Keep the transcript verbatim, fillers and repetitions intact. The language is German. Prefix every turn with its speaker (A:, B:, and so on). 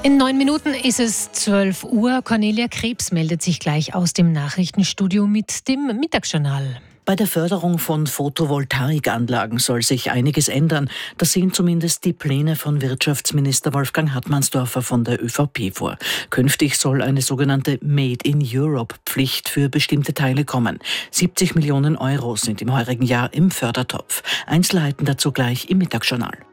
A: In neun Minuten ist es zwölf Uhr. Cornelia Krebs meldet sich gleich aus dem Nachrichtenstudio mit dem Mittagsjournal.
B: Bei der Förderung von Photovoltaikanlagen soll sich einiges ändern. Das sehen zumindest die Pläne von Wirtschaftsminister Wolfgang Hartmannsdorfer von der ÖVP vor. Künftig soll eine sogenannte Made-in-Europe-Pflicht für bestimmte Teile kommen. siebzig Millionen Euro sind im heurigen Jahr im Fördertopf. Einzelheiten dazu gleich im Mittagsjournal.